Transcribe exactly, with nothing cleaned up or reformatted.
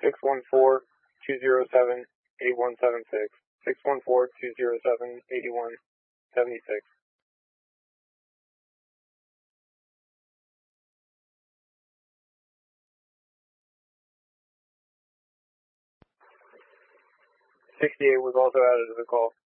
six one four, two zero seven, eight one seven six. six one four, two zero seven, eight one seven six. sixty-eight was also added to the call.